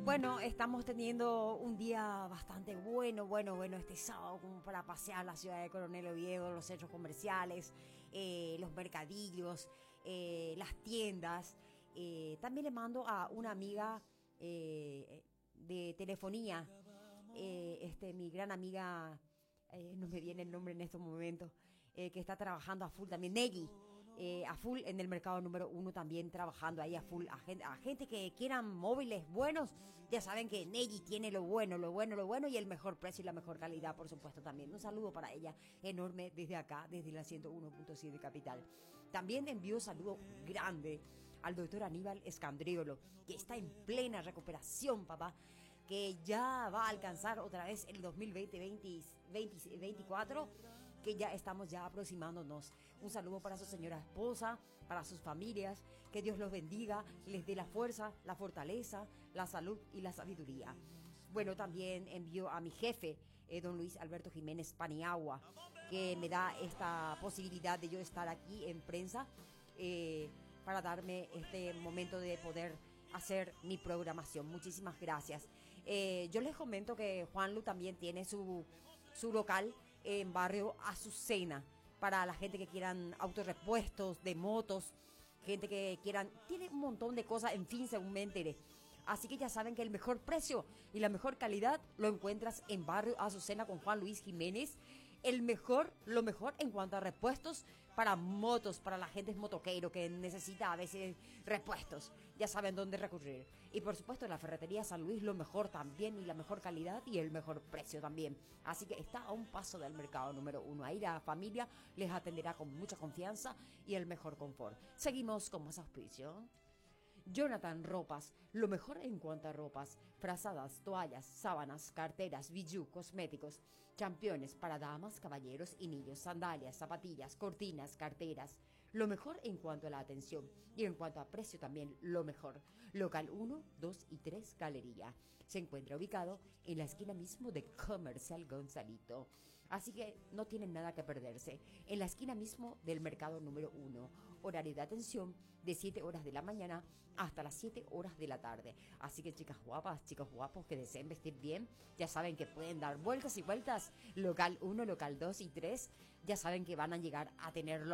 Bueno, estamos teniendo un día bastante bueno este sábado como para pasear la ciudad de Coronel Oviedo, los centros comerciales, los mercadillos, las tiendas. También le mando a una amiga de telefonía, mi gran amiga, no me viene el nombre en estos momentos, que está trabajando a full también, Negui. A full en el mercado número 1 también trabajando ahí a full a gente que quieran móviles buenos. Ya saben que Negui tiene lo bueno y el mejor precio y la mejor calidad, por supuesto, también. Un saludo para ella enorme desde acá, desde la 101.7 Capital. También envío un saludo grande al doctor Aníbal Escandriolo, que está en plena recuperación, papá, que ya va a alcanzar otra vez el 2020-2024, que ya estamos ya aproximándonos. Un saludo para su señora esposa, para sus familias, que Dios los bendiga, les dé la fuerza, la fortaleza, la salud y la sabiduría. Bueno, también envío a mi jefe, don Luis Alberto Jiménez Paniagua, que me da esta posibilidad de yo estar aquí en prensa, para darme este momento de poder hacer mi programación. Muchísimas gracias. Yo les comento que Juanlu también tiene su local en barrio Azucena, para la gente que quieran autorrepuestos de motos, gente que quieran, tiene un montón de cosas, en fin, según me enteré. Así que ya saben que el mejor precio y la mejor calidad lo encuentras en barrio Azucena con Juan Luis Jiménez. Lo mejor en cuanto a repuestos para motos, para la gente motoqueiro que necesita a veces repuestos. Ya saben dónde recurrir. Y por supuesto en la ferretería San Luis lo mejor también, y la mejor calidad y el mejor precio también. Así que está a un paso del mercado número 1. Ahí la familia les atenderá con mucha confianza y el mejor confort. Seguimos con más auspicio. Jonathan Ropas, lo mejor en cuanto a ropas, frazadas, toallas, sábanas, carteras, bijú, cosméticos, championes para damas, caballeros y niños, sandalias, zapatillas, cortinas, carteras. Lo mejor en cuanto a la atención y en cuanto a precio también lo mejor. Local 1, 2 y 3 Galería. Se encuentra ubicado en la esquina mismo de Comercial Gonzalito. Así que no tienen nada que perderse. En la esquina mismo del mercado número 1. Horario de atención de 7 horas de la mañana hasta las 7 horas de la tarde. Así que chicas guapas, chicos guapos que deseen vestir bien, ya saben que pueden dar vueltas y vueltas. Local 1, local 2 y 3. Ya saben que van a llegar a tenerlo